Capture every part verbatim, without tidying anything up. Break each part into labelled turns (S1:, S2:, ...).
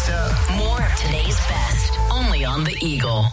S1: Next up.
S2: More of today's best, only on The Eagle.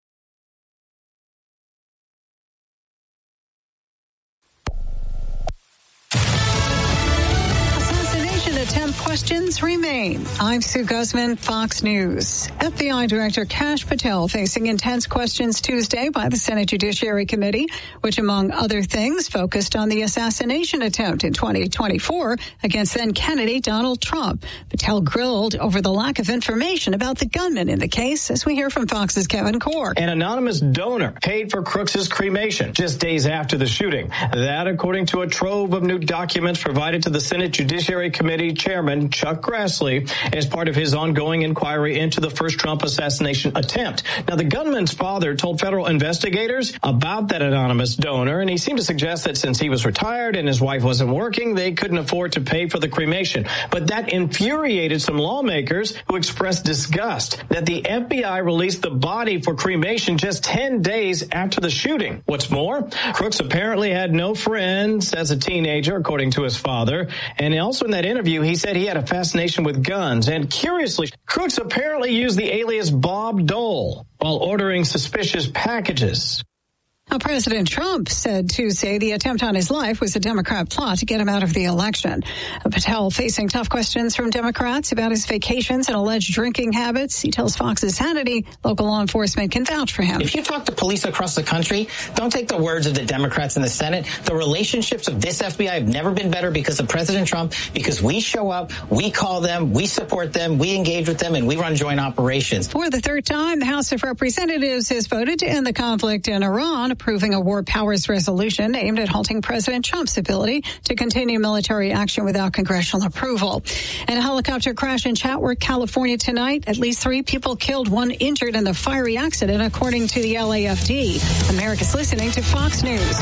S3: Attempt questions remain. I'm Sue Guzman, Fox News. F B I Director Kash Patel facing intense questions Tuesday by the Senate Judiciary Committee, which, among other things, focused on the assassination attempt in twenty twenty-four against then-candidate Donald Trump. Patel grilled over the lack of information about the gunman in the case, as we hear from Fox's Kevin Corke.
S4: An anonymous donor paid for Crooks's cremation just days after the shooting. That, according to a trove of new documents provided to the Senate Judiciary Committee Chairman Chuck Grassley as part of his ongoing inquiry into the first Trump assassination attempt. Now, the gunman's father told federal investigators about that anonymous donor, and he seemed to suggest that since he was retired and his wife wasn't working, they couldn't afford to pay for the cremation. But that infuriated some lawmakers who expressed disgust that the F B I released the body for cremation just ten days after the shooting. What's more, Crooks apparently had no friends as a teenager, according to his father, and also in that interview, he said he had a fascination with guns. And curiously, Crooks apparently used the alias Bob Dole while ordering suspicious packages.
S3: Now, President Trump said Tuesday the attempt on his life was a Democrat plot to get him out of the election. Patel facing tough questions from Democrats about his vacations and alleged drinking habits. He tells Fox's Hannity local law enforcement can vouch for him.
S5: If you talk to police across the country, don't take the words of the Democrats in the Senate. The relationships of this F B I have never been better because of President Trump, because we show up, we call them, we support them, we engage with them, and we run joint operations.
S3: For the third time, the House of Representatives has voted to end the conflict in Iran, approving a war powers resolution aimed at halting President Trump's ability to continue military action without congressional approval. And a helicopter crash in Chatworth, California tonight. At least three people killed, one injured in the fiery accident, according to the L A F D. America's listening to Fox News.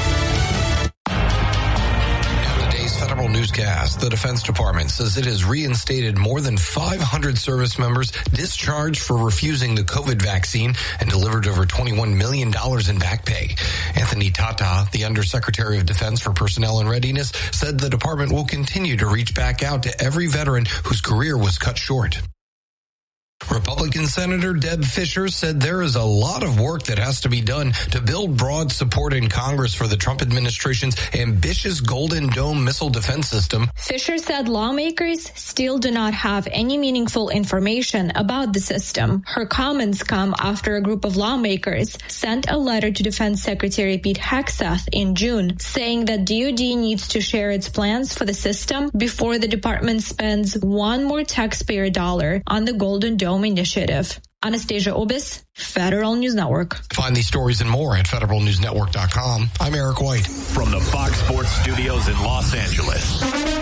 S6: Federal newscast. The Defense Department says it has reinstated more than five hundred service members discharged for refusing the COVID vaccine and delivered over twenty-one million dollars in back pay. Anthony Tata, the Undersecretary of Defense for Personnel and Readiness, said the department will continue to reach back out to every veteran whose career was cut short. Republican Senator Deb Fischer said there is a lot of work that has to be done to build broad support in Congress for the Trump administration's ambitious Golden Dome missile defense system.
S7: Fischer said lawmakers still do not have any meaningful information about the system. Her comments come after a group of lawmakers sent a letter to Defense Secretary Pete Hegseth in June saying that D O D needs to share its plans for the system before the department spends one more taxpayer dollar on the Golden Dome initiative. Anastasia Obis, Federal News Network.
S6: Find these stories and more at federal news network dot com. I'm Eric White.
S8: From the Fox Sports Studios in Los Angeles,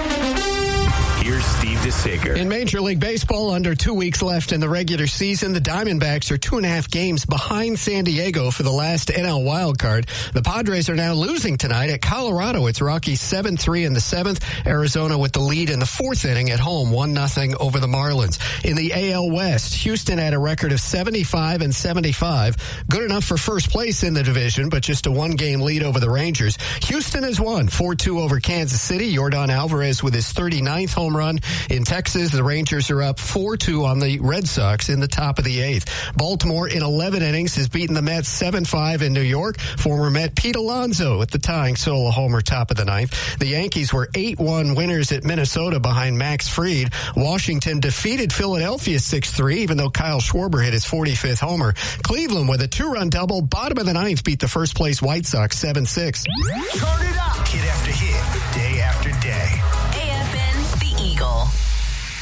S8: here's Steve DeSager.
S9: In Major League Baseball, under two weeks left in the regular season, the Diamondbacks are two and a half games behind San Diego for the last N L wildcard. The Padres are now losing tonight at Colorado. It's Rockies seven three in the seventh. Arizona with the lead in the fourth inning at home, one nothing over the Marlins. In the A L West, Houston had a record of seventy-five and seventy-five. Good enough for first place in the division, but just a one-game lead over the Rangers. Houston has won four two over Kansas City. Yordan Alvarez with his thirty-ninth home run. In Texas, the Rangers are up four two on the Red Sox in the top of the eighth. Baltimore, in eleven innings, has beaten the Mets seven five in New York. Former Met Pete Alonso with the tying solo homer top of the ninth. The Yankees were eight one winners at Minnesota behind Max Fried. Washington defeated Philadelphia six three, even though Kyle Schwarber hit his forty-fifth homer. Cleveland, with a two-run double, bottom of the ninth, beat the first-place White Sox seven six.
S1: Turn it up. Hit after hit, day after day.